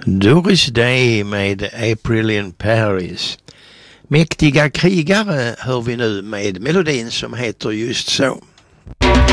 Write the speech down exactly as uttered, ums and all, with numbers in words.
Doris Day med April in Paris. Mäktiga krigare hör vi nu med melodin som heter just så.